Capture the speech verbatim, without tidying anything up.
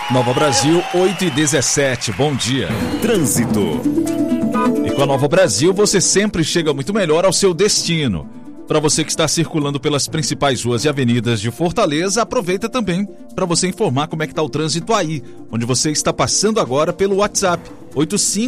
Nova Brasil, oito e dezessete, bom dia. Trânsito. E com a Nova Brasil, você sempre chega muito melhor ao seu destino. Para você que está circulando pelas principais ruas e avenidas de Fortaleza, aproveita também para você informar como é que está o trânsito aí, onde você está passando agora pelo WhatsApp oito cinco